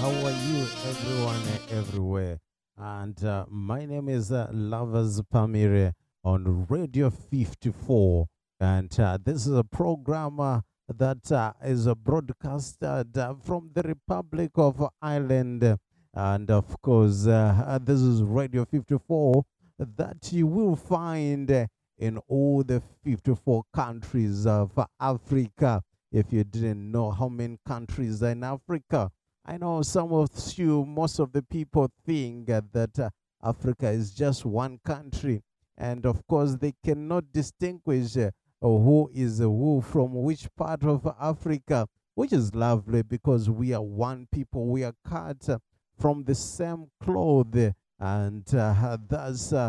How are you, everyone, everywhere? And my name is Lovers Pamire on Radio 54. And this is a program that is broadcasted from the Republic of Ireland. And of course, this is Radio 54 that you will find in all the 54 countries of Africa. If you didn't know how many countries are in Africa, I know some of you, most of the people think that Africa is just one country. And of course, they cannot distinguish who is who from which part of Africa, which is lovely because we are one people. We are cut from the same cloth. And thus,